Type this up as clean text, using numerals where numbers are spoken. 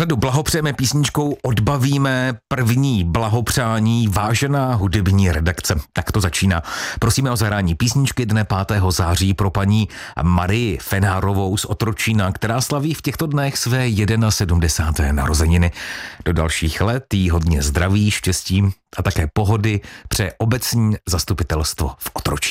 Pořadu blahopřejeme písničkou, odbavíme první blahopřání, vážená hudební redakce. Tak to začíná. Prosíme o zahrání písničky dne 5. září pro paní Marii Fenárovou z Otročína, která slaví v těchto dnech své 71. narozeniny. Do dalších let jí hodně zdraví, štěstí a také pohody přeje obecní zastupitelstvo v Otročíně.